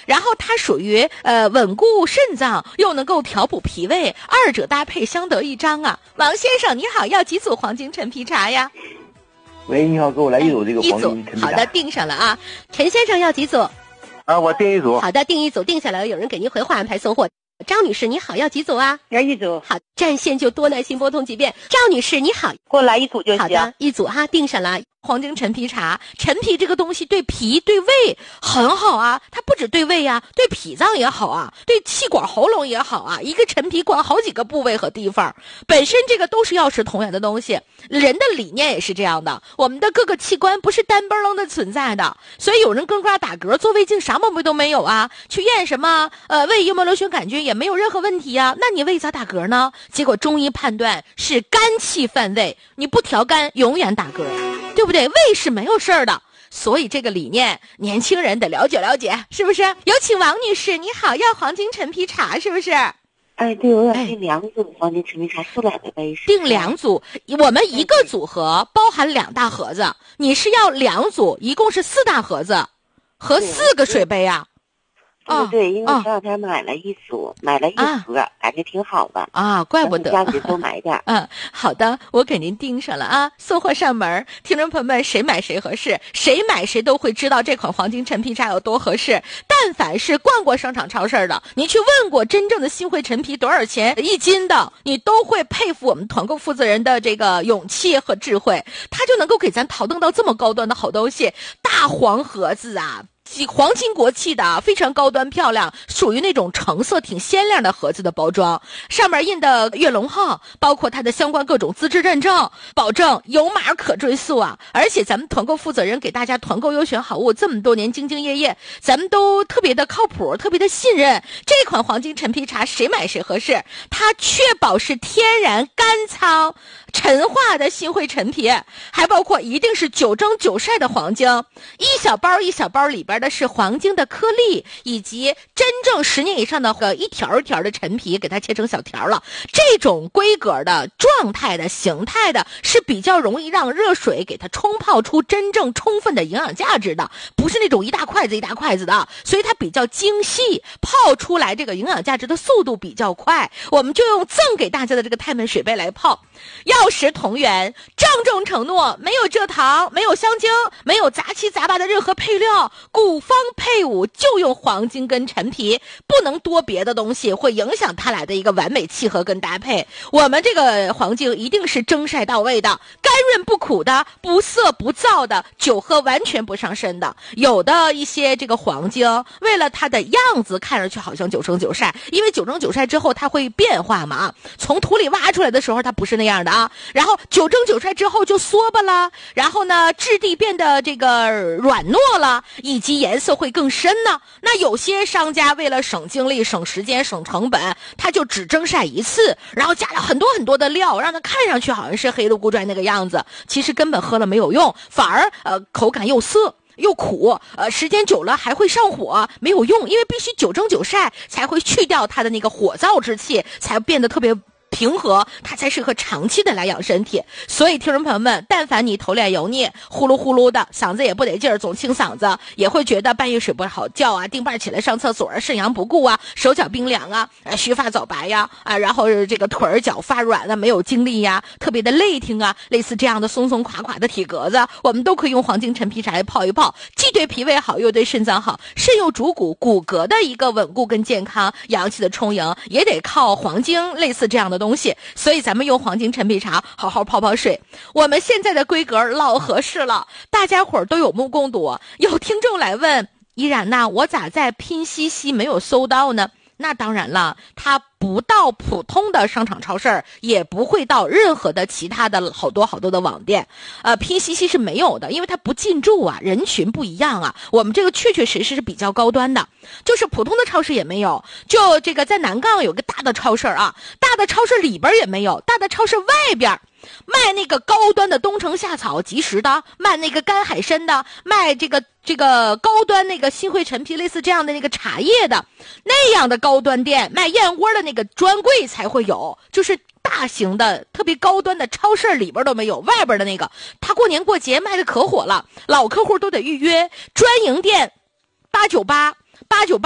然后它属于稳固肾脏，又能够调补脾胃，二者搭配相得益彰啊。王先生你好，要几组黄金陈皮茶呀？ 喂，你好，给我来一组这个黄金陈皮茶。 好的，定上了啊。陈先生要几组？ 我订一组。 好的，订一组，定下来了，有人给您回话安排送货。张女士你好，要几组啊？ 要一组。 好，占线就多耐心拨通几遍。赵女士你好， 给我来一组就行。 好的，一组哈，定上了。黄金陈皮茶，陈皮这个东西对脾对胃很好啊，它不止对胃啊，对脾脏也好啊，对气管喉咙也好啊，一个陈皮管好几个部位和地方，本身这个都是药食同源的东西，人的理念也是这样的，我们的各个器官不是单崩楞的存在的，所以有人跟瓜打嗝做胃镜啥毛病都没有啊，去验什么胃幽门螺旋杆菌也没有任何问题啊，那你胃咋打嗝呢？结果中医判断是肝气犯胃，你不调肝永远打嗝，对不对？胃是没有事儿的，所以这个理念年轻人得了解了解，是不是？有请王女士，你好，要黄金陈皮茶是不是？ 哎，对，我要订2组黄金陈皮茶，4两的杯。 订2组，我们一个组合包含2大盒子，你是要2组，一共是4大盒子和4个水杯啊？ 对，因为前两天买了一盒，感觉挺好的啊，怪不得。 家里多买点。 好的，我给您盯上了啊，送货上门。听众朋友们，谁买谁合适，谁买谁都会知道这款黄金陈皮茶有多合适。但凡是逛过商场超市的，你去问过真正的新会陈皮多少钱1斤的，你都会佩服我们团购负责人的这个勇气和智慧，他就能够给咱淘登到这么高端的好东西，大黄盒子啊。黄金国际的非常高端漂亮，属于那种成色挺鲜亮的盒子的包装，上面印的月龙号，包括它的相关各种资质认证，保证有码可追溯啊！而且咱们团购负责人给大家团购优选好物这么多年兢兢业业，咱们都特别的靠谱，特别的信任。这款黄金陈皮茶谁买谁合适，它确保是天然干仓陈化的新会陈皮，还包括一定是9蒸9晒的黄精，一小包一小包里边的是黄精的颗粒，以及真正10年以上的一条一条的陈皮，给它切成小条了。这种规格的状态的形态的是比较容易让热水给它冲泡出真正充分的营养价值的，不是那种一大筷子一大筷子的，所以它比较精细，泡出来这个营养价值的速度比较快。我们就用赠给大家的这个太闿水杯来泡，药食同源，郑重承诺没有蔗糖，没有香精，没有杂七杂八的任何配料，古方配伍，就用黄精跟陈皮，不能多别的东西，会影响它俩的一个完美契合跟搭配。我们这个黄精一定是蒸晒到位的，干润不苦的，不涩不燥的，酒喝完全不上身的。有的一些这个黄精，为了它的样子看上去好像9蒸9晒，因为9蒸9晒之后它会变化嘛，从土里挖出来的时候它不是那样的啊，然后9蒸9晒之后就缩巴了，然后呢质地变得这个软糯了，以及颜色会更深呢。那有些商家为了省精力省时间省成本，他就只蒸晒一次，然后加了很多很多的料，让它看上去好像是黑了咕拽那个样子，其实根本喝了没有用，反而口感又涩又苦，时间久了还会上火，没有用，因为必须9蒸9晒才会去掉它的那个火燥之气，才变得特别平和，它才适合长期的来养身体。所以听众朋友们，但凡你头脸油腻，呼噜呼噜的，嗓子也不得劲儿，总清嗓子，也会觉得半夜睡不好觉啊，定半起来上厕所啊，肾阳不顾啊，手脚冰凉啊，须发早白呀，然后这个腿儿脚发软啊，没有精力呀，特别的累挺啊，类似这样的松松垮垮的体格子，我们都可以用黄金陈皮茶来泡一泡，既对脾胃好，又对肾脏好，肾又主骨，骨骼的一个稳固跟健康，阳气的充盈也得靠黄精，类似这样的东西。所以咱们用黄金陈皮茶好好泡泡水。我们现在的规格老合适了，大家伙儿都有目共睹。有听众来问，依然呐，我咋在拼夕夕没有搜到呢？那当然了，它不到普通的商场超市，也不会到任何的其他的好多好多的网店。拼夕夕是没有的，因为它不进驻啊，人群不一样啊。我们这个确确实实是比较高端的，就是普通的超市也没有。就这个在南杠有个大的超市啊，大的超市里边也没有，大的超市外边卖那个高端的冬虫夏草即食的，卖那个干海参的，卖这个高端那个新会陈皮类似这样的那个茶叶的，那样的高端店卖燕窝的那个专柜才会有，就是大型的特别高端的超市里边都没有，外边的那个他过年过节卖的可火了，老客户都得预约，专营店898